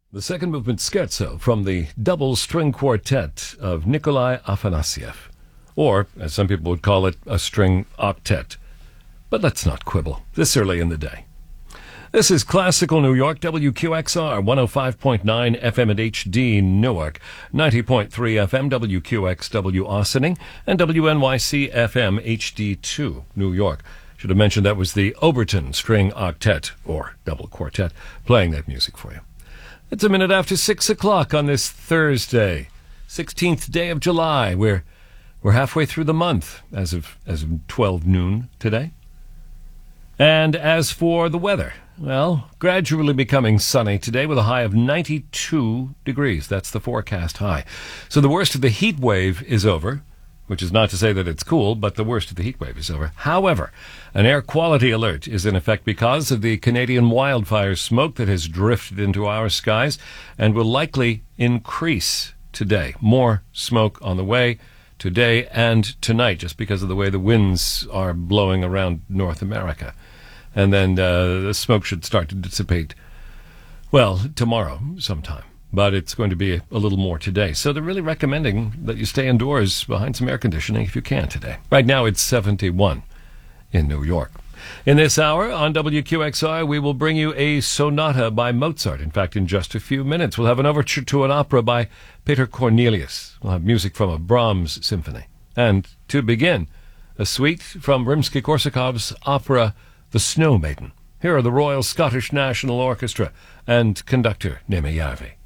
The second movement scherzo from the double string quartet of Nikolai Afanasieff, or, as some people would call it, a string octet. But let's not quibble this early in the day. This is Classical New York, WQXR, 105.9 FM at HD Newark, 90.3 FM WQXW Austining, and WNYC FM HD2 New York. Should have mentioned that was the Oberton String Octet, or Double Quartet, playing that music for you. It's a minute after 6 o'clock on this Thursday, 16th day of July. We're halfway through the month as of 12 noon today. And as for the weather, well, gradually becoming sunny today with a high of 92 degrees. That's the forecast high. So the worst of the heat wave is over, which is not to say that it's cool, but the worst of the heat wave is over. However, an air quality alert is in effect because of the Canadian wildfire smoke that has drifted into our skies and will likely increase today. More smoke on the way today and tonight, just because of the way the winds are blowing around North America. And then the smoke should start to dissipate, well, tomorrow sometime. But it's going to be a little more today. So they're really recommending that you stay indoors behind some air conditioning if you can today. Right now it's 71 in New York. In this hour on WQXR, we will bring you a sonata by Mozart. In fact, in just a few minutes, we'll have an overture to an opera by Peter Cornelius. We'll have music from a Brahms symphony. And to begin, a suite from Rimsky-Korsakov's opera The Snow Maiden. Here are the Royal Scottish National Orchestra and conductor Nemi Järvi.